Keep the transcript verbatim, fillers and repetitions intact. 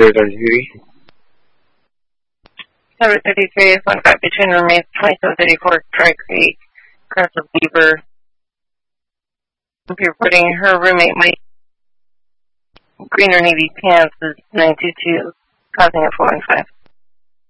third on duty. Number thirty-three, one five between roommates, twenty-seven thirty-four, Tri Creek, across the Beaver. Reporting her roommate Mike, green or navy pants is nine two two, causing a four one five.